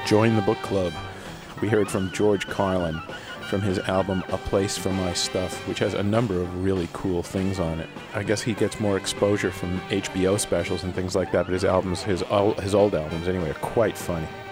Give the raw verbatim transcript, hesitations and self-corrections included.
Join the book club. We heard from George Carlin from his album A Place for My Stuff, which has a number of really cool things on it. I guess he gets more exposure from H B O specials and things like that, but his albums, his, his old albums anyway, are quite funny.